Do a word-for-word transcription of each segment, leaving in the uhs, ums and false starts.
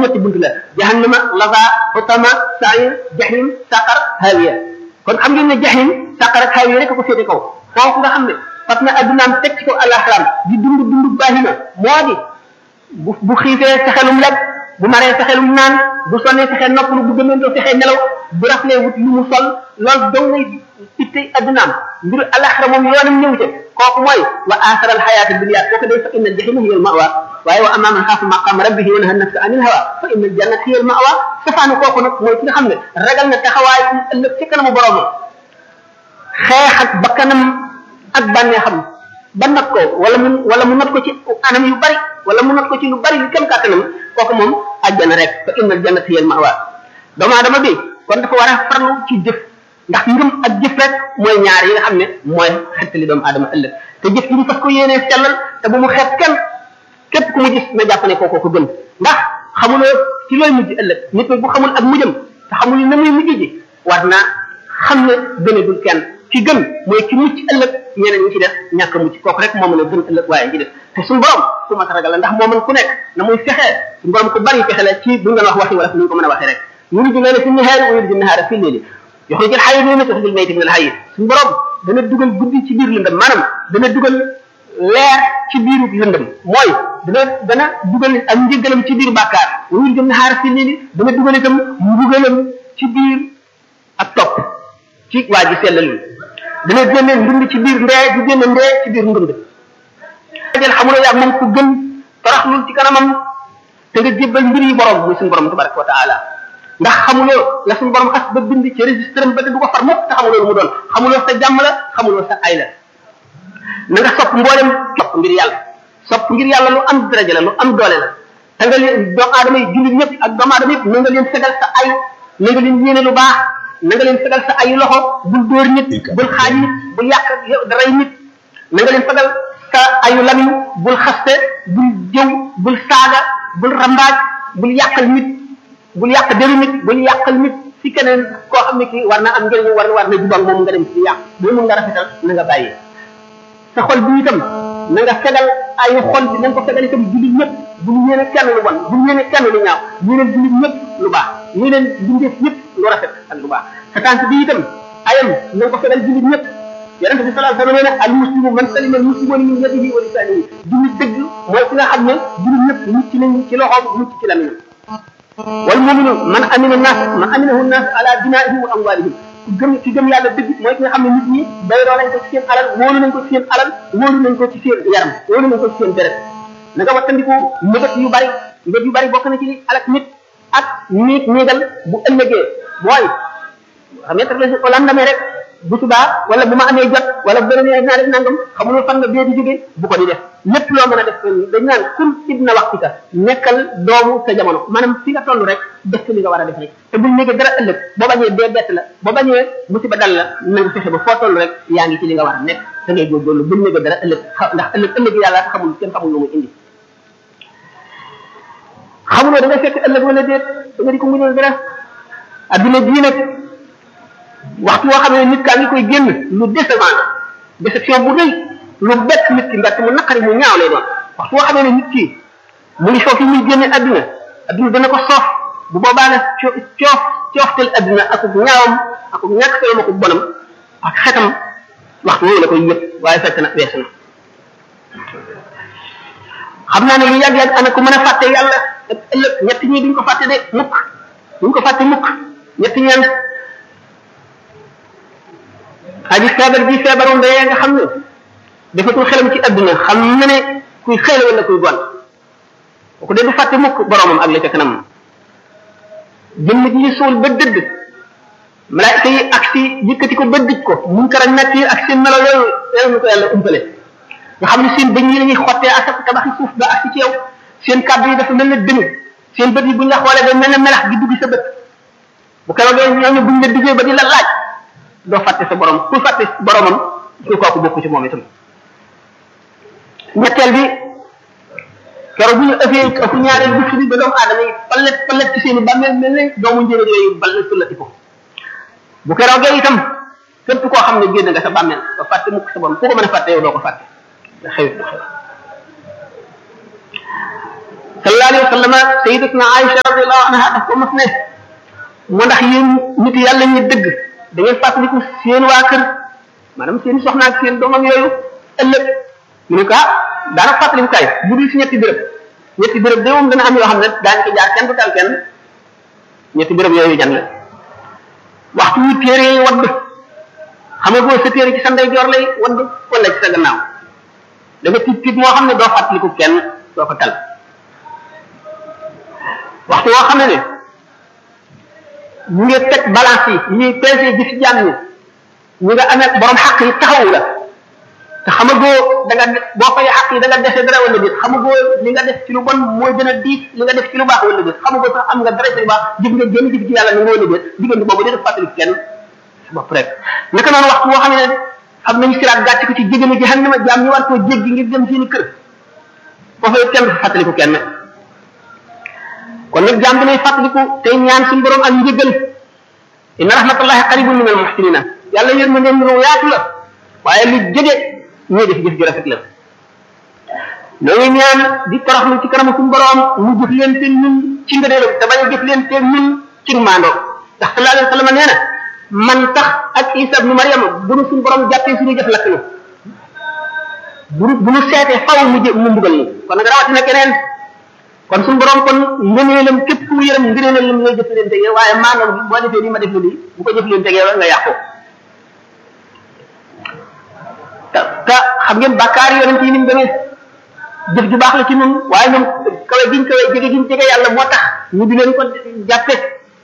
ñetti bunt la jahannama laza hutama sa'ir jahim saqar hawiya kon xam ngeen ne jahim saqar ak hawiya rek ko féete kaw foofu nga xam ne fat na addunaam teg ci ko alaxram di dund dund bahima moo di bu bu xiifee fexelum lekk bu maree fexelum naan bu sonnee fexe noppalu bu gëmëndoo fexe nelaw bu raflee wut lu mu sol loolu dong ngay ittey addunaam mbiru alaxra moom yoonam ñëw ca kooku mooy wa asaral xayaata dunya kooku day fa inna aljahima hiya almawa waaye wa amma man xaafa maqama rabbihi wa naha nafsa anil hawa fa inna aljannata hiya almawa safaanu kooku nag mooy ki nga xam ne ragal na taxawaay ëllëg ci kanamu boroomam xeex ak bakkanam ak bànneexam ba not ko wala mu wala mu not ko ci anam yu bari wala mu not ko ci lu bari lu kem kàttanam kooku moom àjjana rek fa inna aljannata hiya almawa doomu aadama bi kon dafa war a farlu ci jëf ndax ngëm ak jëf rek mooy ñaar yi nga xam ne mooy xettali doomu aadama ëllëg te jëf gi ñu fas ko yéenee sellal te bu mu xeeb kenn képp ku mu gis na jàpp ne kooko ko gën ndax xamuloo ci looy mujj ëllëg nit bu xamul ak mujjam te xamul na muy mujj ji war naa xam ne gënadul kenn ci gën mooy ci mucc ëllëg ñeneen ñi ci def ñàkk mucc kooku rek moo mën a gën ëllëg waaye ci def te suñu borom ku mat a ragal la ndax moo mën ku nekk na muy fexee suñu borom ku bari fexe la ci bu nga wax waxi wala fi ñu ko mën a waxee rek yuliju layla fi nahaari wa yuliju nahaara fi layli yuxriju al-hayya min al-mayyiti wa yuxriju al-mayyita min al-hayyi suñu borom dana dugal guddi ci biir lëndëm maanaam dana dugal leer ci biiru lëndëm mooy dana dana dugal ak njëggalam ci biir bàkkaar wa yuliju nahaara fi layli dana dugal itam mbugalam ci biir ak topp ci waa ji sellal dana génne ndund ci biir ndee di génne ndee ci biir ndund jël xamuloo yaa moom ku gën toroxlul ci kanamam te nga jébbal mbir yi borom muy suñu borom tabaraka wa taala ndax xamuloo la suñu borom xas ba bind ci registre ba te du ko far mukk te xamuloo lu mu doon xamuloo sa jàmm la xamuloo sa ay la na nga sopp mboolem sopp ngir yàlla sopp ngir yàlla lu am daraja la lu am doole la te nga leen doomu aadama yi jullit ñëpp ak doomu aadama yëpp na nga leen fegal sa ay na nga leen yéene lu baax na nga leen fegal sa ayu loxo bul dóor nit bul xaaj nit bul yàq daray nit na nga leen fegal sa ayu lamiñ bul xaste bul jëw bul saaga bul rambaaj bul yàqal nit bul yàq deru nit bul yàqal nit ci keneen koo xam ne kii war na am njëriñ war na war na jubal moom nga dem ci yàq boo mun nga rafetal na nga bàyyi sa xol bi itam na nga fegal ayu xol bi na nga ko fegal itam jullit ñëpp bul yéene kenn lu bon bul yéene kenn lu ñaaw yéene jullit ñëpp lu baax yéene bindeef ñëpp lu rafet ak lu baax sa tànk bi itam ayam na nga ko fegal jullit ñëpp yonente bi sallallahu alayhi wa sallam nee na al muslimu man salima al muslimuna min yadihi wa lisanihi jullit dëgg mooy ki nga xam ne jullit ñëpp mucc nañ ci loxoom mucc ci lamiñam wal mu'minu man amina nas man aminahu nas ala dinaihim wa amwalihim ku gëm ci gëm yàlla dëgg mooy ki nga xam ne nit ñi bayroo nañ ko ci seen alal wóolu nañ ko ci seen alal wóolu nañ ko ci seen yaram wóolu nañ ko ci seen deret na nga wattandiku mbëbët yu bari mbëbët yu bari bokk na ci alak nit ak niig niigal bu ëllëgee mooy xam nga traversé ko landamee rek bu subaa wala bu ma amee jot wala bu beneen naa def nangam xamuloo fan nga bee di jógee bu ko di def lépp loo mën a def dañ naan kun ibna waxtika nekkal doomu sa jamono maanaam fi nga toll rek def li nga war a def rek te buñ nekkee dara ëllëg boo bañee dee bett la boo bañee musiba dal la na nga fexe ba foo toll rek yaa ngi ci li nga war a nekk da ngay góorgóorlu buñ nekkee dara ëllëg ndax ëllëg ëllëg yàlla xamul kenn xamul lu muy indi xamuloo da nga fekk ëllëg wala déet da nga di ko muñal dara adduna bii nag waxtu woo xam ne nit kaa ngi koy génn lu décevant la déception bu rëy lu bett nit ki mbett mu naqari mu ñaaw lay doon waxtu woo xam ne nit ki mu ngi foofu muy génne adduna adduna dana ko soof bu boobaa nag coof coof cooftel adduna akub ñaawam akub ñàkk solo akub bonam ak xetam waxtu woowu la koy yëg waaye fekk na weesu na xam naa ne lu yàgg yàgg ana ko mën a fàtte yàlla ak ëllëg ñett ñi duñ ko fàtte de mukk duñ ko fàtte mukk ñett ñeent aji feebar bi feebaroon dayee nga xam ne defatul xelam ci adduna xam na ne kuy xëyla wala kuy gon kooku de du fàtte mukk boromam ak la ca kanam jëmm ji ñu suul ba dëdd malaayika yi ak si yëkkati ko ba dëj ko munkar ak nakiir ak seen melo yooyu yàlla ñu ko yàlla umpale nga xam ne seen bëñ yi lañuy xottee ak tabaxi suuf ba ak ci yow seen kàddu yi dafa mel ne dënu seen bët yi buñ la xoolee day mel ne melax di dugg sa bët bu keroogee ñooñu buñ la duggee ba di la laaj doo fàtte sa borom ku fàtte boromam ku kooku bokku ci moom itam ñetteel bi keroog bu ñu ëffee ëpp ñaareel bu bi ba doomu aadama yi palet palet ci seen i bàmmeel mel ne doomu njëriñ yooyu bal sullati ko bu keroogee itam képp koo xam ne génn nga sa bàmmeel doo fàtte mukk sa borom ku ko mën a fàtte yow doo ko fàtte da xew da xew sallallahu alayhi wa sallam sayyidatuna Aïcha radiyallahu anha daf ko mos ne moo ndax yéen nit yàlla ñi dëgg da ngeen fàttaliku seen waa kër maanaam seen soxna ak seen doomam yooyu ëllëg mu ne ko ah daanaka fàttaliku kay bu dul si ñetti béréb ñetti béréb de moom dana am yoo xam ne daañu ko jaar kenn du tal kenn ñetti béréb yooyu jan la waxtu wi téere yi wadd xam nga boo sa téere ci sa ndeyjoor lay wadd wala ci sa gannaaw da nga tiit tiit moo xam ne doo fàttaliku kenn doo ko tal waxtu woo xam ne ne ñu ngi teg balance yi ñu ngi pesé ji ci jàmm ñi ñu nga amee borom xaq yi taxawu la te xamagoo da nga boo fay xaq yi da nga dese dara wala déet xamagoo li nga def ci lu bon mooy gën a diis li nga def ci lu baax wala déet xamagoo sax am nga dara ci lu baax jëf nga génn jëf ci yàlla ni nga wala déet diggante boobu dina fàttali kenn sa bopp rek naka noonu waxtu woo xam ne xam nañu siraat gàcc ko ci jégani jahannama jaam ñu war koo jéggi ngir dem seeni kër foofu kenn du fàttaliku kenn kon nag jaam bi nay fàttaliku tey ñaan suñu borom ak njëggal inna rahmatullahi qaribun min al muhsinina yàlla yér ma leen lu yaatu la waaye lu jege ñuy def jëf ju rafet la noo ngi ñaan di toroxlu ci kanam suñu borom mu jëf leen te ñun ci ngëneelam te bañ a jëf leen te ñun ci maandoo ndax sallallahu alayhi wa sallam nee na man tax ak Isa ibnu Maryam bu nu suñu borom jàppee suñu jëf lakk ñu bu bu nu seetee faw mu jë mu mbugal ñu kon nag rawatina keneen kon suñu borom kon ngëneelam képp ku yërëm ngëneelam ngay jëf leen tegee waaye maanaam bi boo defee nii ma def la lii bu ko jëf leen tegee nga yàqu te te xam ngeen bàkkaar yonent yi ni mu demee jëf ju baax la ci ñun waaye ñoom kawe giñ kawe jege giñ jege yàlla moo tax ñu di leen ko jàppe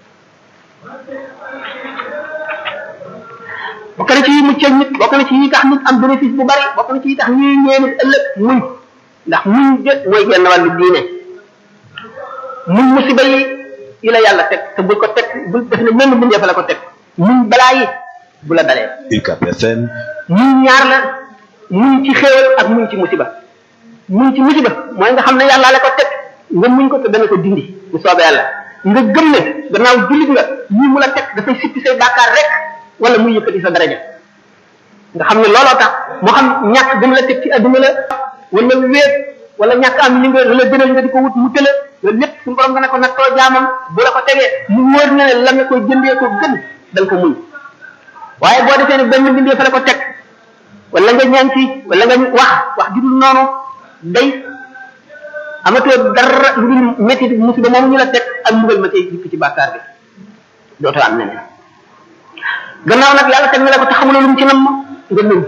bokk na ci yi muccal nit bokk na ci yi tax nit am bénéfice bu bari bokk na ci yi tax ñuy ñee nit ëllëg muñ ndax muñ jët mooy genn wàllu diine muñ musiba yi yi la yàlla teg te bul ko teg bul def ne menn bindee fa la ko teg muñ balaa yi bu la dalee U C A P F M muñ ñaar la muñ ci xéewal ak muñ ci musiba muñ ci musiba mooy nga xam ne yàlla la ko teg nga muñ ko te dana ko dindi bu soobee yàlla nga gëm ne gannaaw jullit nga lii mu la teg dafay sippi say bàkkaar rek wala muy yëkkati sa daraja nga xam ne looloo tax moo xam ñàkk gën la teg ci adduna la wala wéet wala ñàkk am li nga la gënal nga di ko wut mu tëla loolu lépp suñu borom nga ne ko nattoo jaamam bu la ko tegee mu wóor na ne la nga koy jëndee ko gën da nga ko muñ waaye boo defee ne benn bindee fa la ko teg wala nga ñaan ci wala nga wax wax ju dul noonu day amatoo dara lu dul métti musiba moom ñu la teg ak mbugal ma tey jikk ci bàkkaar bi dootoo am neneen gannaaw nag yàlla teg na la ko te xamuloo lu mu ci nam nga muñ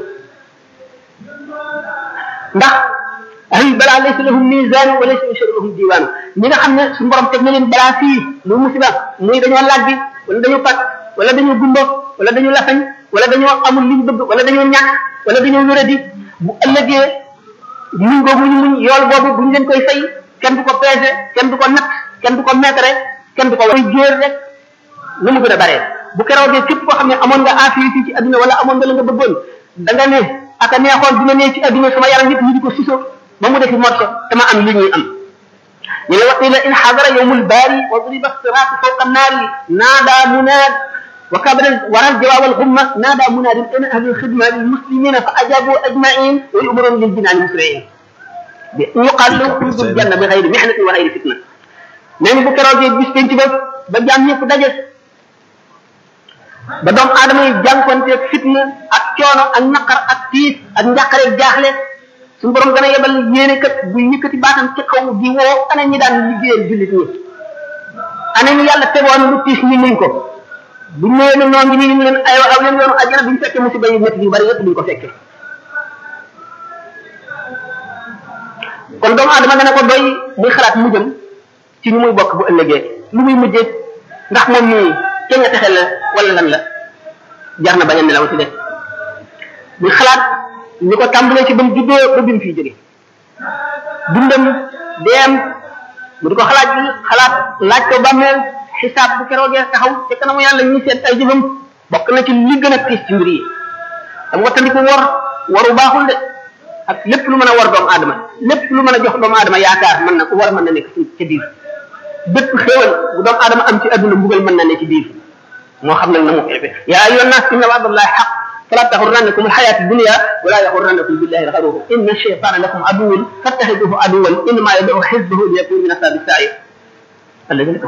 ndax ahli balaa laysa lahum mizan wa laysa yusharu lahum diwan ñi nga xam ne suñu borom teg na leen balaa fii lu musiba muy dañoo laggi wala dañoo pat wala dañoo gumba wala dañoo lafañ wala dañoo amul liñ bëgg wala dañoo ñàkk wala dañoo wéradi bu ëllëgee muñ googu ñu muñ yool boobu buñ leen koy fay kenn du ko peese kenn du ko natt kenn du ko mètre kenn du ko koy jóor rek nu mu gën a baree bu keroogee képp koo xam ne amoon nga affaire fii ci adduna wala amoon nga la nga bëggoon da nga ne aka neexoon dina ne ci adduna sama yaram yëpp ñu di ko siso ba mu defi morso dama am li ñuy am ñu ne waqila in xadara yawmul baari wa duriba siraatu fawqa naari naada munaad wa kabara waral jawaab al xumma naada munaadin ana ahlul xidma lil muslimina fa ajabu ajmain wa yu'marun lil jinaani musri'in bi yuqaal lahum udxulul janna bi xayri mihnatin wa xayri fitna nee na bu keroogee bis penc ba ba jaam ñëpp daje ba doomu aadama yi jànkuwanteeg fitna ak coono ak naqar ak tiis ak njàqare jaaxle suñu borom gën a yebal yéene kat bu yëkkati baatam ci kaw di woo ana ñi daan liggéeyal jullit ñi ana ñi yàlla tegoon lu tiis ñi muñ ko bu ñëwee ne noo ngi nii ñu leen aywa aw leen yoonu àjjana duñ fekkee musiba yu métti yu bari yëpp duñ ko fekkee kon doomu aadama dana ko doy muy xalaat mujjam ci ñu muy bokk bu ëllëgee lu muy mujjee ndax moom nii ca nga texe la wala lan la jar na bañ a nelaw ci de muy xalaat ñu ko tàmbalee ci ba mu juddoo ba bi mu fiy jóge dundam deem mu di ko xalaat xalaat laaj ko bàmmeel xisaab bu keroogee taxaw te kanamu yàlla ñuy seet ay jëfam bokk na ci li gën a tiis ci mbir yi dama wattandiku wor waru baaxul de ak lépp lu mën a war doomu aadama lépp lu mën a jox doomu aadama yaakaar mën na war mën na nekk ci ca biir bépp xéewal bu doomu aadama am ci adduna mbugal mën na ne ci biir moo xam nag na mu xeefe yaa ayyuhan naas inna wa'dallahi haqq فلا تغرنكم الحياة الدنيا ولا يغرنكم بالله الغرور إن الشيطان لكم عدو فاتخذوه عدوا إنما يدعو حزبه ليكون من أصحاب السعير الذين